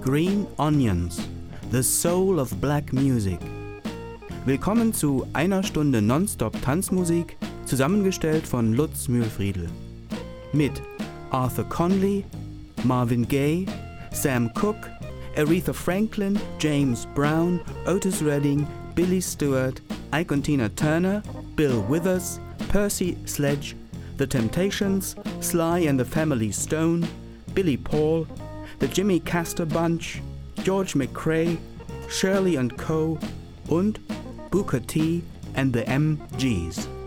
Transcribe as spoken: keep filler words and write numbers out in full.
Green Onions, the soul of black music. Willkommen zu einer Stunde Nonstop-Tanzmusik, zusammengestellt von Lutz Mühlfriedl. Mit Arthur Conley, Marvin Gaye, Sam Cooke, Aretha Franklin, James Brown, Otis Redding, Billy Stewart, Ike und Tina Turner, Bill Withers, Percy Sledge, The Temptations, Sly and the Family Stone, Billy Paul, The Jimmy Castor Bunch, George McCrae, Shirley and Co. und Booker T and the M Gs.